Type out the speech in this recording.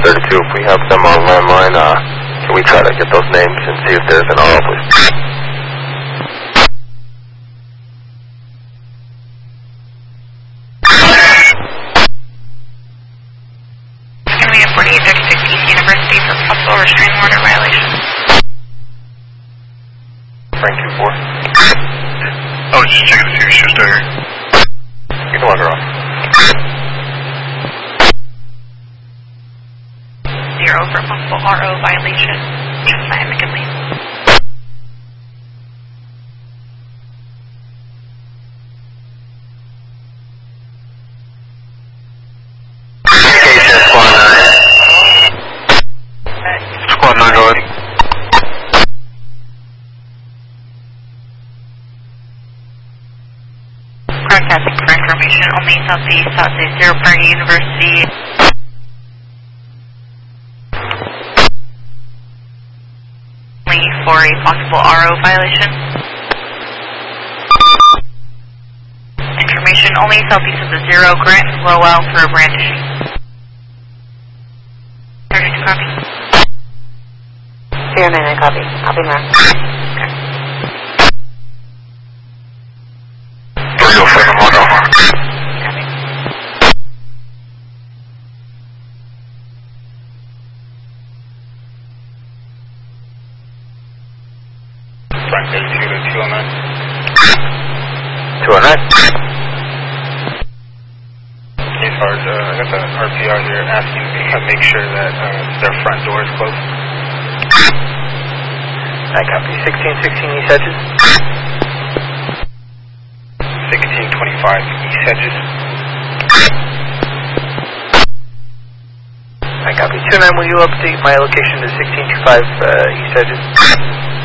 32, if we have them on landline, can we try to get those names and see if there's an RO, please? It's going to be a 4836 East University for possible restraining order violation. Frank 2-4. I was just checking to see if she was still here. You can log her off. 0 for possible RO violation. Just amicably. Communication, Squad 9. Squad 9, go ahead. Broadcasting for information only Southeast, Southeast 0 Prairie University. For a possible RO violation. Information only southeast of the 0 Grant Lowell for brandishing. Sergeant to copy. 09, I copy. I'll be back. Okay. 307, log off. Copy. Frank 32 to 209. 209. Hey, Sarge, I got the RPR here asking me to make sure that their front door is closed. I copy. 1616 East Hedges. 1625 East Hedges. I copy. 29, will you update my location to 1625 East Hedges?